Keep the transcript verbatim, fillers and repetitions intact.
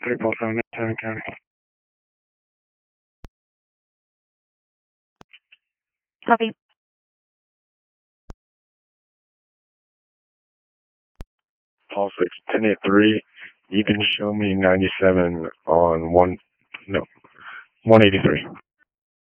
three four seven eight seven County. Copy. Paul six, ten eight three. You can show me ninety-seven on one, no, one eighty-three.